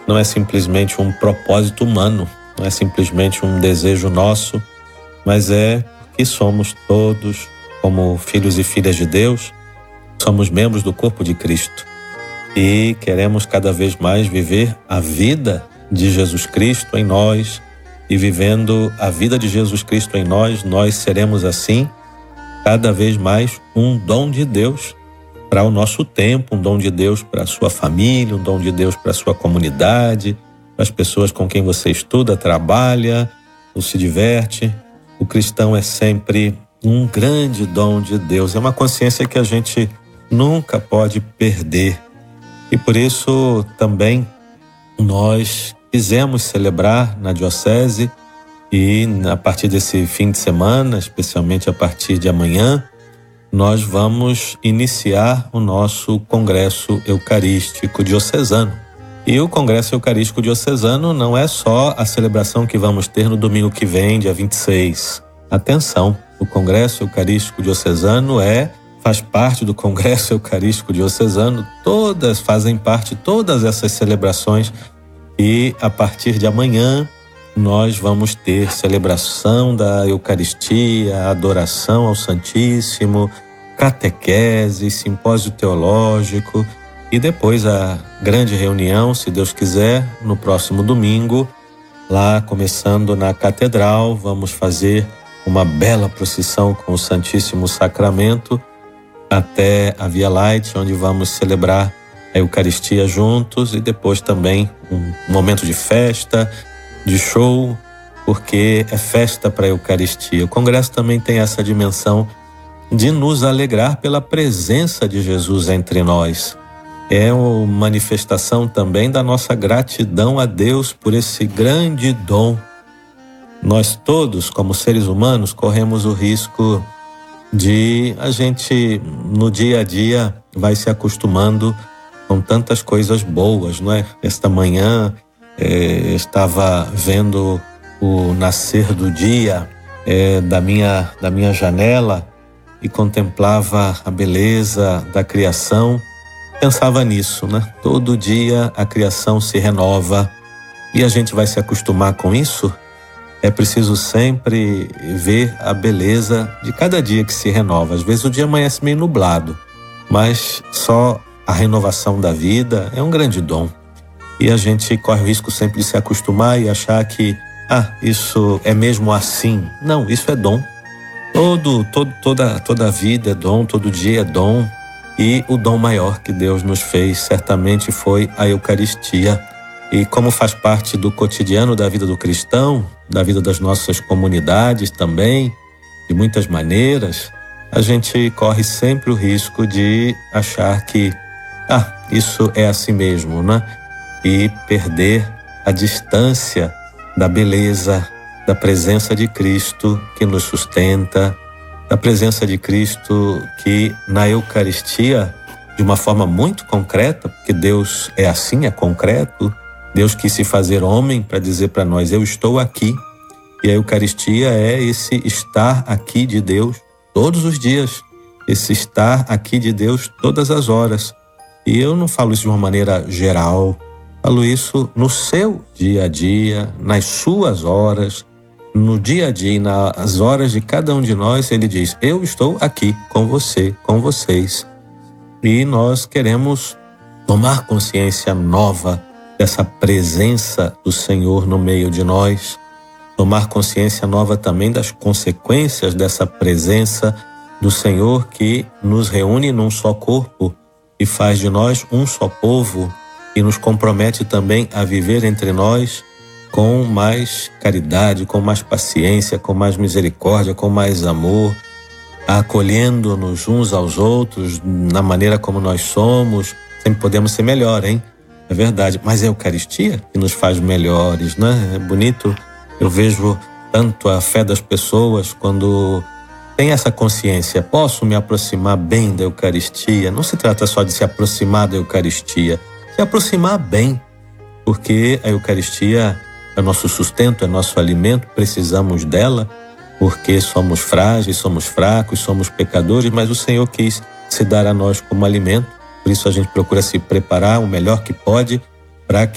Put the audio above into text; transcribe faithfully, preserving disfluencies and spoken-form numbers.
não é simplesmente um propósito humano, não é simplesmente um desejo nosso, mas é que somos todos, como filhos e filhas de Deus, somos membros do corpo de Cristo e queremos cada vez mais viver a vida de Jesus Cristo em nós, e vivendo a vida de Jesus Cristo em nós, nós seremos assim cada vez mais um dom de Deus para o nosso tempo, um dom de Deus para a sua família, um dom de Deus para a sua comunidade, para as pessoas com quem você estuda, trabalha ou se diverte. O cristão é sempre um grande dom de Deus, é uma consciência que a gente nunca pode perder. E por isso também nós quisemos celebrar na diocese, e a partir desse fim de semana, especialmente a partir de amanhã, nós vamos iniciar o nosso Congresso Eucarístico Diocesano. E o Congresso Eucarístico Diocesano não é só a celebração que vamos ter no domingo que vem, dia vinte e seis. Atenção, o Congresso Eucarístico Diocesano é, faz parte do Congresso Eucarístico Diocesano, todas fazem parte, todas essas celebrações. E a partir de amanhã nós vamos ter celebração da Eucaristia, adoração ao Santíssimo, catequese, simpósio teológico e depois a grande reunião, se Deus quiser, no próximo domingo, lá começando na Catedral. Vamos fazer uma bela procissão com o Santíssimo Sacramento até a Via Light, onde vamos celebrar a Eucaristia juntos, e depois também um momento de festa, de show, porque é festa para a Eucaristia. O Congresso também tem essa dimensão de nos alegrar pela presença de Jesus entre nós. É uma manifestação também da nossa gratidão a Deus por esse grande dom. Nós todos, como seres humanos, corremos o risco de a gente, no dia a dia, vai se acostumando com tantas coisas boas, não é? Esta manhã eh, estava vendo o nascer do dia eh, da minha, da minha janela e contemplava a beleza da criação. Pensava nisso, né? Todo dia a criação se renova e a gente vai se acostumar com isso. É preciso sempre ver a beleza de cada dia que se renova. Às vezes o dia amanhece meio nublado, mas só a renovação da vida é um grande dom. E a gente corre o risco sempre de se acostumar e achar que, ah, isso é mesmo assim. Não, isso é dom. Todo, todo, toda, toda a vida é dom, todo dia é dom. E o dom maior que Deus nos fez certamente foi a Eucaristia. E como faz parte do cotidiano da vida do cristão, da vida das nossas comunidades também, de muitas maneiras, a gente corre sempre o risco de achar que, ah, isso é assim mesmo, né? E perder a distância da beleza, da presença de Cristo que nos sustenta, da presença de Cristo que na Eucaristia, de uma forma muito concreta, porque Deus é assim, é concreto, Deus quis se fazer homem para dizer para nós, eu estou aqui. E a Eucaristia é esse estar aqui de Deus todos os dias, esse estar aqui de Deus todas as horas. E eu não falo isso de uma maneira geral, falo isso no seu dia a dia, nas suas horas, no dia a dia, nas horas de cada um de nós. Ele diz, eu estou aqui com você, com vocês. E nós queremos tomar consciência nova dessa presença do Senhor no meio de nós, tomar consciência nova também das consequências dessa presença do Senhor que nos reúne num só corpo e faz de nós um só povo e nos compromete também a viver entre nós com mais caridade, com mais paciência, com mais misericórdia, com mais amor, acolhendo-nos uns aos outros na maneira como nós somos. Sempre podemos ser melhor, hein? É verdade, mas é a Eucaristia que nos faz melhores, né? É bonito, eu vejo tanto a fé das pessoas quando tem essa consciência, posso me aproximar bem da Eucaristia. Não se trata só de se aproximar da Eucaristia, se aproximar bem, porque a Eucaristia é nosso sustento, é nosso alimento, precisamos dela, porque somos frágeis, somos fracos, somos pecadores, mas o Senhor quis se dar a nós como alimento. Por isso a gente procura se preparar o melhor que pode para